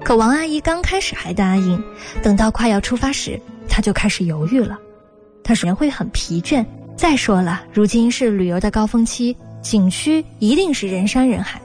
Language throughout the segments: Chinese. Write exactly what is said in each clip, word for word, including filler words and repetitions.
可王阿姨刚开始还答应，等到快要出发时，她就开始犹豫了。她说人会很疲倦，再说了，如今是旅游的高峰期，景区一定是人山人海。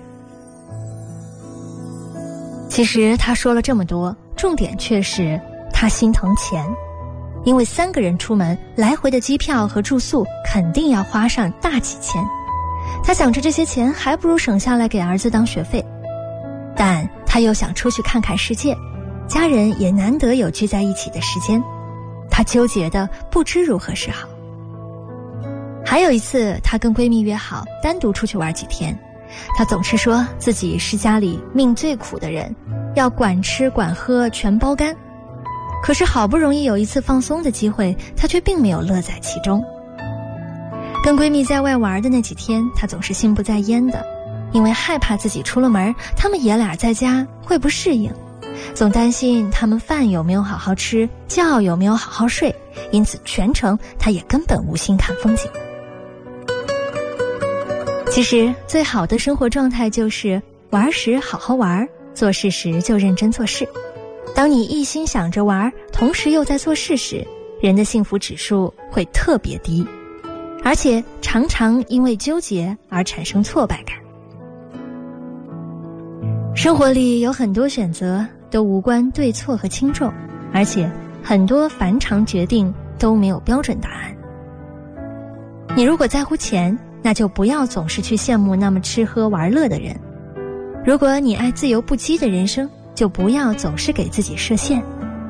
其实她说了这么多，重点却是她心疼钱，因为三个人出门，来回的机票和住宿肯定要花上大几千。她想着这些钱还不如省下来给儿子当学费，但她又想出去看看世界，家人也难得有聚在一起的时间，她纠结的不知如何是好。还有一次，她跟闺蜜约好单独出去玩几天，她总是说自己是家里命最苦的人，要管吃管喝全包干。可是好不容易有一次放松的机会，她却并没有乐在其中。跟闺蜜在外玩的那几天，她总是心不在焉的，因为害怕自己出了门，她们爷俩在家会不适应，总担心他们饭有没有好好吃，觉有没有好好睡，因此全程她也根本无心看风景。其实最好的生活状态就是玩时好好玩，做事时就认真做事。当你一心想着玩，同时又在做事时，人的幸福指数会特别低，而且常常因为纠结而产生挫败感。生活里有很多选择都无关对错和轻重，而且很多凡常决定都没有标准答案。你如果在乎钱，那就不要总是去羡慕那么吃喝玩乐的人。如果你爱自由不羁的人生，就不要总是给自己设限。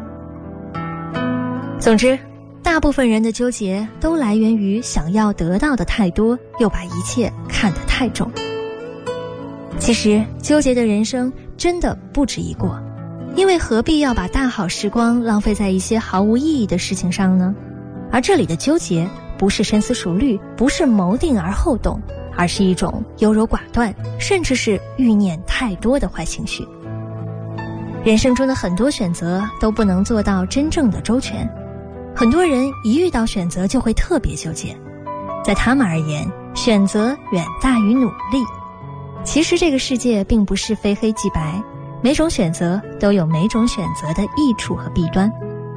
总之，大部分人的纠结都来源于想要得到的太多，又把一切看得太重。其实纠结的人生真的不值一过，因为何必要把大好时光浪费在一些毫无意义的事情上呢？而这里的纠结不是深思熟虑，不是谋定而后动，而是一种优柔寡断，甚至是欲念太多的坏情绪。人生中的很多选择都不能做到真正的周全，很多人一遇到选择就会特别纠结，在他们而言，选择远大于努力。其实这个世界并不是非黑即白，每种选择都有每种选择的益处和弊端。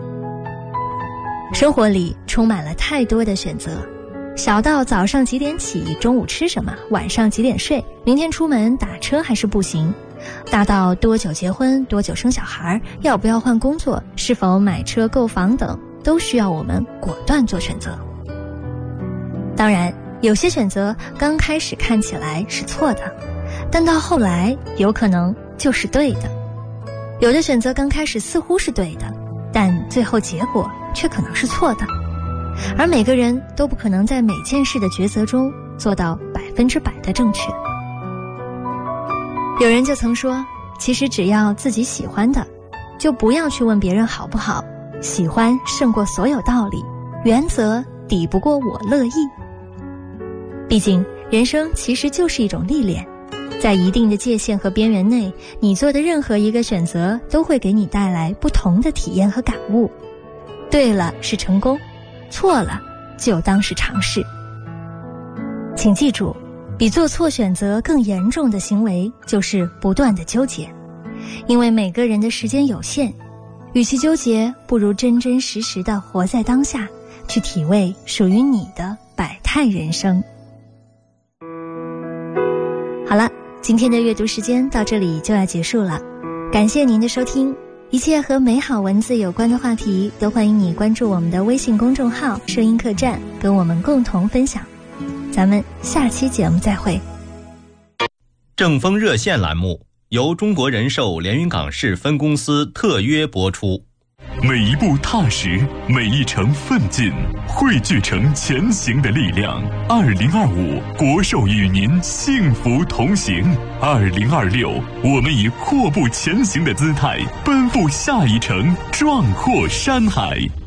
生活里充满了太多的选择，小到早上几点起，中午吃什么，晚上几点睡，明天出门打车还是步行，大到多久结婚，多久生小孩，要不要换工作，是否买车购房等，都需要我们果断做选择。当然，有些选择刚开始看起来是错的，但到后来有可能就是对的。有的选择刚开始似乎是对的，但最后结果却可能是错的。而每个人都不可能在每件事的抉择中做到百分之百的正确。有人就曾说，其实只要自己喜欢的，就不要去问别人好不好，喜欢胜过所有道理，原则抵不过我乐意。毕竟人生其实就是一种历练，在一定的界限和边缘内，你做的任何一个选择都会给你带来不同的体验和感悟。对了是成功，错了就当是尝试。请记住，比做错选择更严重的行为就是不断的纠结。因为每个人的时间有限，与其纠结，不如真真实实的活在当下，去体味属于你的百态人生。好了，今天的阅读时间到这里就要结束了，感谢您的收听。一切和美好文字有关的话题，都欢迎你关注我们的微信公众号声音客栈，跟我们共同分享。咱们下期节目再会。 正风热线栏目由中国人寿连云港市分公司特约播出。 每一步踏实，每一程奋进，汇聚成前行的力量。二零二五，国寿与您幸福同行。二零二六，我们以阔步前行的姿态，奔赴下一程壮阔山海。